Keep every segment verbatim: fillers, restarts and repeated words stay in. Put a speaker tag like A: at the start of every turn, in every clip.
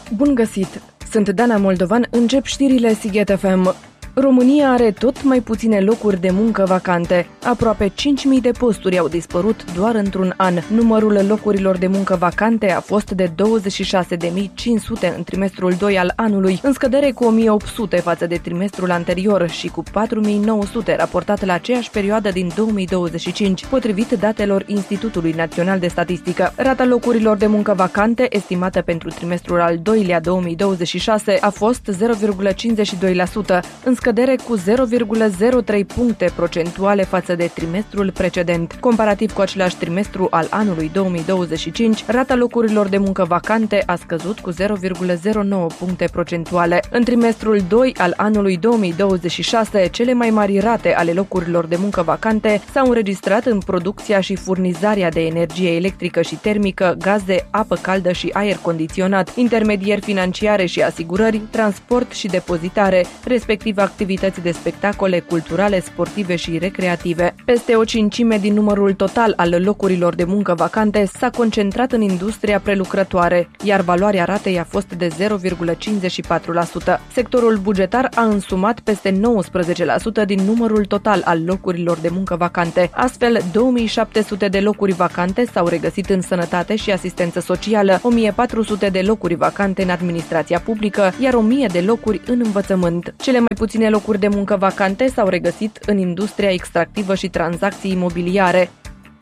A: Bun găsit! Sunt Dana Moldovan, încep știrile Sighet F M. România are tot mai puține locuri de muncă vacante. Aproape cinci mii de posturi au dispărut doar într-un an. Numărul locurilor de muncă vacante a fost de douăzeci și șase de mii cinci sute în trimestrul doi al anului, în scădere cu o mie opt sute față de trimestrul anterior și cu patru mii nouă sute raportat la aceeași perioadă din două mii douăzeci și cinci, potrivit datelor Institutului Național de Statistică. Rata locurilor de muncă vacante, estimată pentru trimestrul al doilea două mii douăzeci și șase, a fost zero virgulă cincizeci și doi la sută, în scădere cu zero virgulă zero trei puncte procentuale față de trimestrul precedent. Comparativ cu același trimestru al anului două mii douăzeci și cinci, rata locurilor de muncă vacante a scăzut cu zero virgulă zero nouă puncte procentuale. În trimestrul doi al anului două mii douăzeci și șase, cele mai mari rate ale locurilor de muncă vacante s-au înregistrat în producția și furnizarea de energie electrică și termică, gaze, apă caldă și aer condiționat, intermedieri financiare și asigurări, transport și depozitare, respectiv activități de spectacole culturale, sportive și recreative. Peste o cincime din numărul total al locurilor de muncă vacante s-a concentrat în industria prelucrătoare, iar valoarea ratei a fost de zero virgulă cincizeci și patru la sută. Sectorul bugetar a însumat peste nouăsprezece la sută din numărul total al locurilor de muncă vacante. Astfel, două mii șapte sute de locuri vacante s-au regăsit în sănătate și asistență socială, o mie patru sute de locuri vacante în administrația publică, iar o mie de locuri în învățământ. Cele mai puține locuri de muncă vacante s-au regăsit în industria extractivă și tranzacții imobiliare.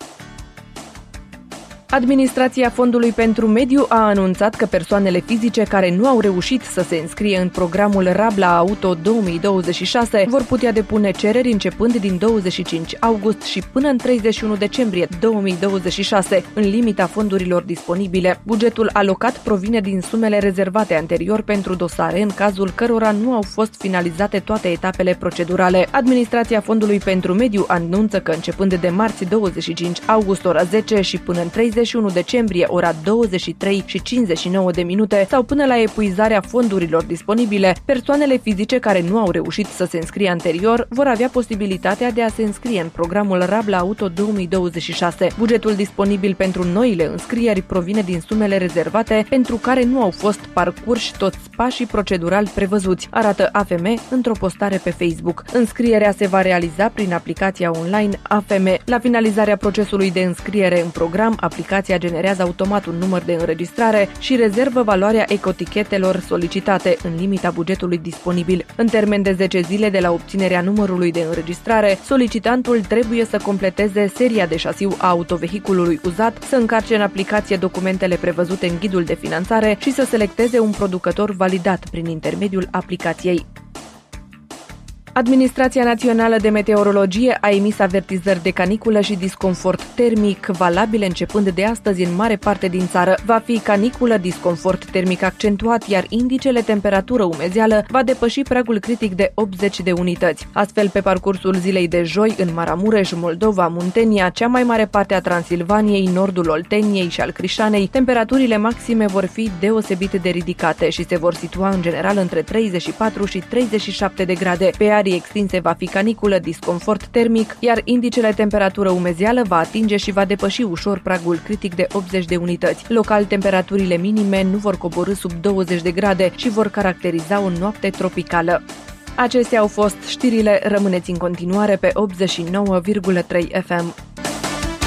A: Administrația Fondului pentru Mediu a anunțat că persoanele fizice care nu au reușit să se înscrie în programul Rabla Auto două mii douăzeci și șase vor putea depune cereri începând din douăzeci și cinci august și până în treizeci și unu decembrie două mii douăzeci și șase, în limita fondurilor disponibile. Bugetul alocat provine din sumele rezervate anterior pentru dosare, în cazul cărora nu au fost finalizate toate etapele procedurale. Administrația Fondului pentru Mediu anunță că începând de marți douăzeci și cinci august ora zece și până în treizeci și unu decembrie ora douăzeci și trei și cincizeci și nouă de minute sau până la epuizarea fondurilor disponibile, persoanele fizice care nu au reușit să se înscrie anterior vor avea posibilitatea de a se înscrie în programul Rabla Auto două mii douăzeci și șase. Bugetul disponibil pentru noile înscrieri provine din sumele rezervate pentru care nu au fost parcurși toți pașii procedurali prevăzuți, arată A F M într-o postare pe Facebook. Înscrierea se va realiza prin aplicația online A F M. La finalizarea procesului de înscriere în program, aplicația generează automat un număr de înregistrare și rezervă valoarea ecotichetelor solicitate în limita bugetului disponibil. În termen de zece zile de la obținerea numărului de înregistrare, solicitantul trebuie să completeze seria de șasiu a autovehiculului uzat, să încarce în aplicație documentele prevăzute în ghidul de finanțare și să selecteze un producător validat prin intermediul aplicației. Administrația Națională de Meteorologie a emis avertizări de caniculă și disconfort termic valabile începând de astăzi în mare parte din țară. Va fi caniculă, disconfort termic accentuat, iar indicele temperatură-umezeală va depăși pragul critic de optzeci de unități. Astfel, pe parcursul zilei de joi, în Maramureș, Moldova, Muntenia, cea mai mare parte a Transilvaniei, nordul Olteniei și al Crișanei, temperaturile maxime vor fi deosebit de ridicate și se vor situa în general între treizeci și patru și treizeci și șapte de grade. Pe arii extinse va fi caniculă, disconfort termic, iar indicele temperatură-umezeală va atinge și va depăși ușor pragul critic de optzeci de unități. Local, temperaturile minime nu vor coborî sub douăzeci de grade și vor caracteriza o noapte tropicală. Acestea au fost știrile, rămâneți în continuare pe optzeci și nouă virgulă trei F M.